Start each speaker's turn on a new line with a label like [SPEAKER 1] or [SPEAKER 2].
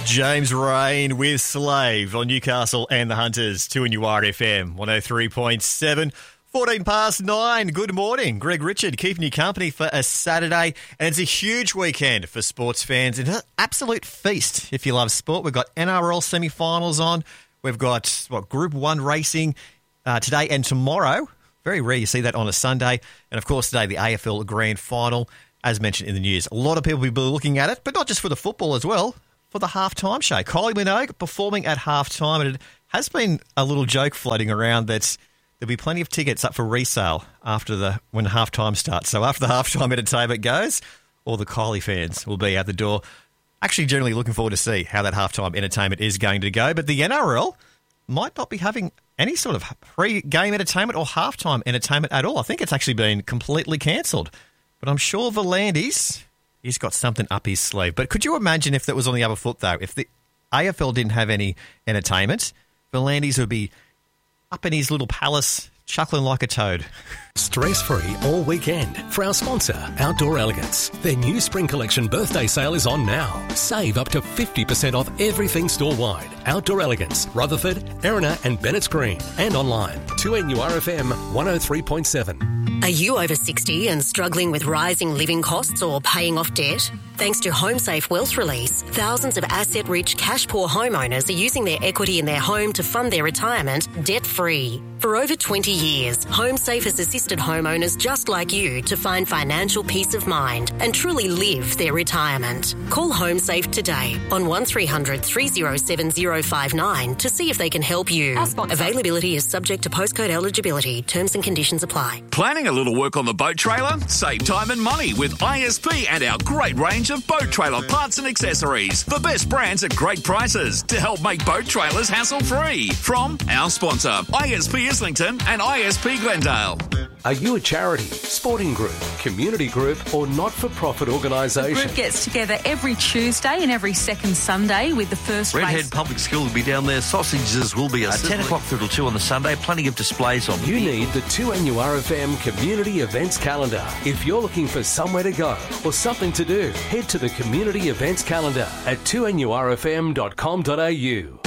[SPEAKER 1] James Rain with Slave on Newcastle and the Hunters, 2NURFM 103.7. 14 past 9. Good morning. Greg Richard keeping you company for a Saturday. And it's a huge weekend for sports fans. It's an absolute feast if you love sport. We've got NRL semi-finals on. We've got, Group 1 racing today and tomorrow. Very rare you see that on a Sunday. And, of course, today the AFL Grand Final, as mentioned in the news. A lot of people will be looking at it, but not just for the football as well, for the halftime show. Kylie Minogue performing at halftime. And it has been a little joke floating around that there'll be plenty of tickets up for resale when halftime starts. So after the halftime entertainment goes, all the Kylie fans will be at the door. Actually, generally looking forward to see how that halftime entertainment is going to go. But the NRL might not be having any sort of pre-game entertainment or halftime entertainment at all. I think it's actually been completely cancelled. But I'm sure Volandis, he's got something up his sleeve. But could you imagine if that was on the other foot, though? If the AFL didn't have any entertainment, Volandis would be up in his little palace, chuckling like a toad.
[SPEAKER 2] Stress-free all weekend for our sponsor, Outdoor Elegance. Their new spring collection birthday sale is on now. Save up to 50% off everything store-wide. Outdoor Elegance, Rutherford, Erina and Bennett's Green. And online, 2NURFM 103.7.
[SPEAKER 3] Are you over 60 and struggling with rising living costs or paying off debt? Thanks to HomeSafe Wealth Release, thousands of asset-rich, cash-poor homeowners are using their equity in their home to fund their retirement debt-free. For over 20 years, HomeSafe has assisted homeowners just like you to find financial peace of mind and truly live their retirement. Call HomeSafe today on 1300 307 059 to see if they can help you. Availability is subject to postcode eligibility. Terms and conditions apply.
[SPEAKER 4] Planning a little work on the boat trailer? Save time and money with ISP and our great range of boat trailer parts and accessories. The best brands at great prices to help make boat trailers hassle-free. From our sponsor, ISP Islington and ISP Glendale.
[SPEAKER 2] Are you a charity, sporting group, community group or not-for-profit organisation?
[SPEAKER 5] The group gets together every Tuesday and every second Sunday with the first
[SPEAKER 6] Redhead
[SPEAKER 5] race.
[SPEAKER 6] Public School will be down there. Sausages will be 10 o'clock through till 2 on the Sunday. Plenty of displays on.
[SPEAKER 2] You need the 2NURFM Community Events Calendar. If you're looking for somewhere to go or something to do, head to the Community Events Calendar at 2NURFM.com.au.